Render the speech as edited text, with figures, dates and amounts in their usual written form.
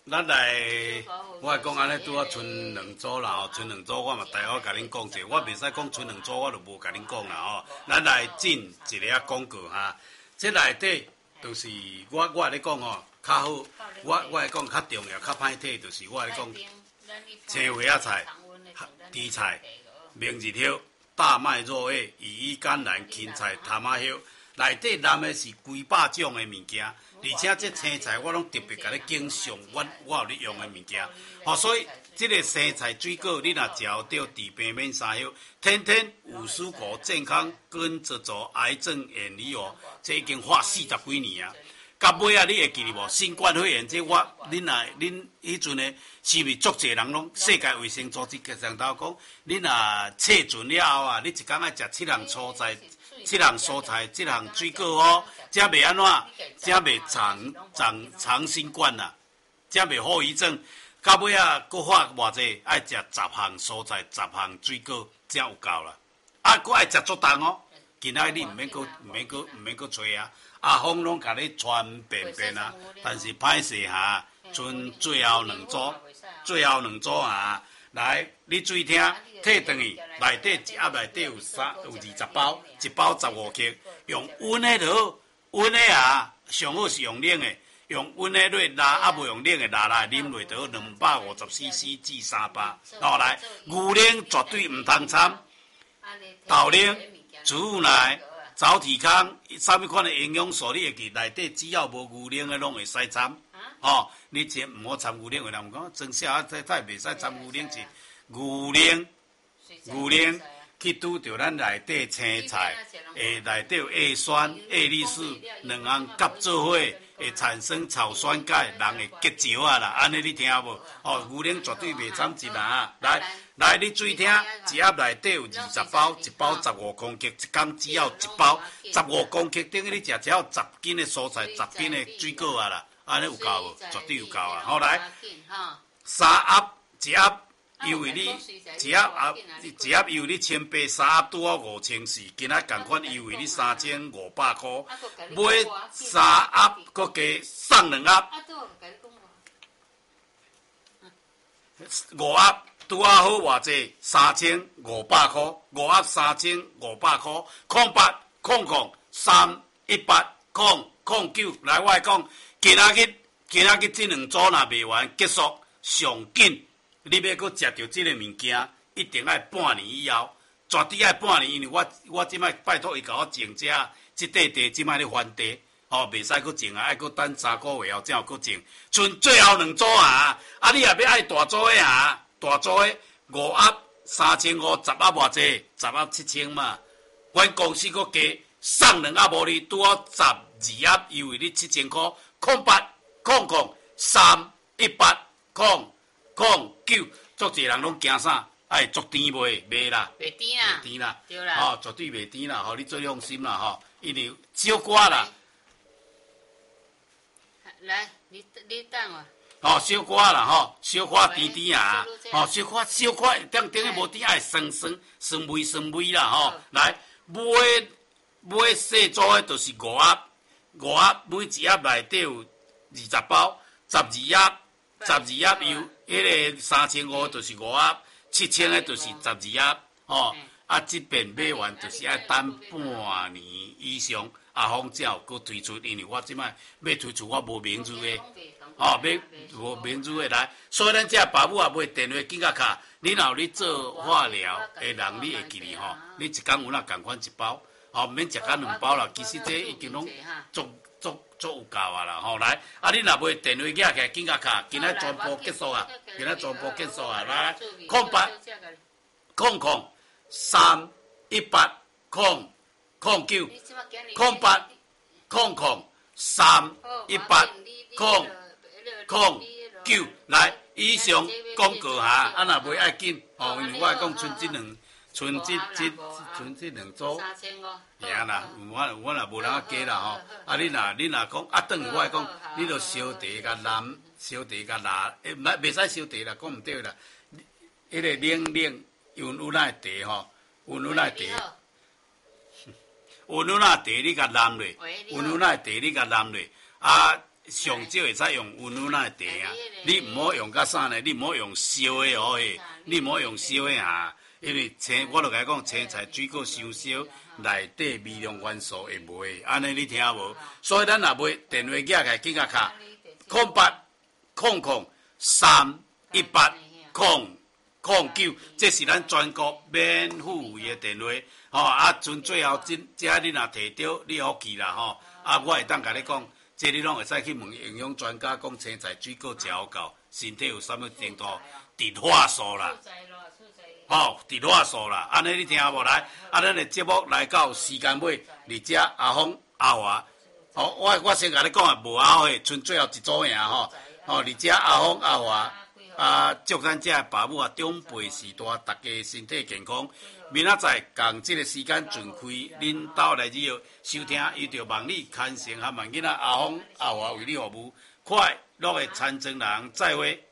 咱来，我讲安尼拄啊，剩两组啦吼，剩两组我嘛大约甲恁讲者，我袂使讲剩两组，我就无甲恁讲啦吼。咱来进一个广告哈，这内底就是我会咧讲吼，较好，我会讲较重要、较歹体，就是我会讲青花仔菜、猪菜、明日叶、大麦肉叶、羽衣甘蓝、芹菜、塔马叶，内底含的是几百种的物件。而且这青菜我拢特别甲你经常，我有咧用的物件，所以这个生菜水果你若食到治病免三休，天天有蔬果健康跟着走，癌症远离我，这已经发40几年啊！到尾啊，你会记得无？新冠肺炎这恁迄阵呢，是毋是足侪人拢世界卫生组织上头讲，恁若测准了后啊，你一工爱食7项蔬菜、7项蔬菜、7项水果哦。才袂安怎，才袂长新冠啦，才袂后遗症。到尾啊，搁发偌济，爱食10项蔬菜、10项水果，才有够啦。啊，搁爱食足重哦。今仔你毋免搁找啊，阿峰拢甲你传遍啊。但是歹势哈，剩最后两组啊。来，你注意听，摕转去，内底一盒内底有20包，一包15克，用温的就好。温的啊，上好是用冷的，用温的落拉，啊无用冷的拉来啉落就好，250cc 至300。后来牛奶绝对唔通掺，豆奶、植物奶、早体康，啥物款的营养素你会记，内底只要无牛奶的拢会使掺。你真唔好掺牛奶的，人讲装小仔太袂使掺牛奶，是牛奶。去拄着咱内底青菜，内底有叶酸、叶绿素两项夹做伙，会产生草酸钙，人会结石啊啦。安尼你听无？牛奶绝对袂掺一粒啊！来，你注意听，一盒内底有20包，一包15公克，一工只要一包15公克，等于你食只要10斤的蔬菜、10斤的水果啊啦。安尼有够无？绝对有够啊！好来，3盒一盒。因为你一盒因为你1800，3盒拄好5400，今仔同款因为你3500块，买3盒搁加送2盒，5盒拄好偌济，3500块，5盒3500块，0800318009，来我讲，今仔日这两组若卖完结束，上紧。你要搁食到这个物件，一定爱半年以后，绝对爱半年，因为我即摆拜托伊甲我种这块地即摆咧翻地，袂使搁种啊，爱搁等3个月后才有搁种。剩最后两组啊，你也要爱大组的啊，大组的5盒3500，10盒偌济，10盒7000嘛。阮公司搁加送2盒无你，拄好12盒，因为你7000块，0800318009。足侪人拢惊啥？足甜袂啦？ 袂甜啦， 对啦，绝对袂甜啦，你做用心啦，因为小可啦。 来，你等我。 小可啦，小可甜啊，小可等于无甜，爱酸味啦，来，买细组的就是5盒，每一盒内底有20包，12盒。12盒有迄个3500就是5盒，7000的就是12盒，这边买完就是要等半年以上，阿峰才有搁推出，因为我即摆要推出我无名字的，无名字的来，所以咱这爸母也买电话紧甲卡，你若有咧做化疗的人，你会记哩你一工有哪共款一包，毋免食甲2包啦，其实这已经拢足有够啊啦，来，你若买电话寄起来，紧甲卡，今仔全部结束啊，来0800318009，来，以上广告哈，若袂爱紧，因为我讲剩这两组，吓啦，我若无人加啦你若讲等于我讲，你著烧茶甲拿，袂使烧茶啦，讲毋对啦，迄个冷有那茶有那茶，有那茶你甲揽落，有那茶你甲揽落， 上少会使用温温的茶啊，你唔好用甲啥呢？你唔好用烧的哦，你唔好用烧的啊，因为我就甲你讲，青菜水果伤烧，内底微量元素会袂，安尼你听无？所以咱若买电话寄来，紧甲卡0800-318-009，这是咱全国免付费的电话。剩最后这你若摕到，你好记啦吼。我会当甲你讲，这你拢会使去问营养专家，讲青菜水果食好够，身体有啥物程度？植化素啦，植化素啦，安尼你听无来？咱的节目来到时间尾，你遮阿峰阿华，我先甲你讲啊，无拗的，剩最后一组尔吼，你遮阿峰阿华，祝咱遮爸母啊长辈时代，大家身体健康。明仔载共这个时间准开，恁兜来只要收听，伊就望你牵成和万囡仔阿峰阿华为你服务，快乐的参政人，再会。